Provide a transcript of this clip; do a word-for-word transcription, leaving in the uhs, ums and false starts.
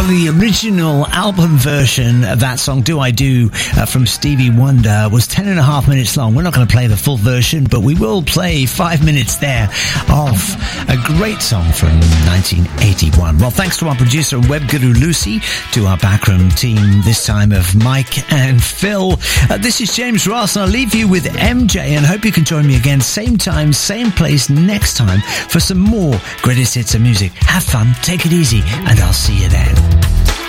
Well, the original album version of that song, Do I Do, uh, from Stevie Wonder, was ten and a half minutes long. We're not going to play the full version, but we will play five minutes there of a great song from nineteen eighty-one. Well, thanks to our producer and web guru Lucy, to our backroom team, this time of Mike and Phil. Uh, this is James Ross, and I'll leave you with M J, and hope you can join me again, same time, same place, next time, for some more greatest hits of music. Have fun, take it easy, and I'll see you then.